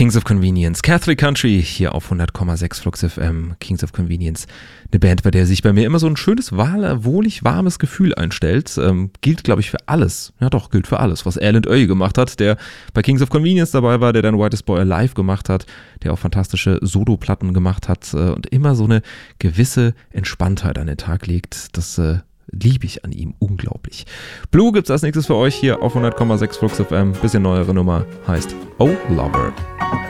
Kings of Convenience. Catholic Country hier auf 100,6 Flux FM. Kings of Convenience. Eine Band, bei der sich bei mir immer so ein schönes, wohlig warmes Gefühl einstellt. Gilt, glaube ich, für alles. Ja doch, gilt für alles, was Alan Oey gemacht hat, der bei Kings of Convenience dabei war, der dann Whitest Boy Alive gemacht hat, der auch fantastische Solo-Platten gemacht hat und immer so eine gewisse Entspanntheit an den Tag legt. Das liebe ich an ihm unglaublich. Blue gibt's als nächstes für euch hier auf 100,6 Flux FM. Bisschen neuere Nummer, heißt Oh Lover.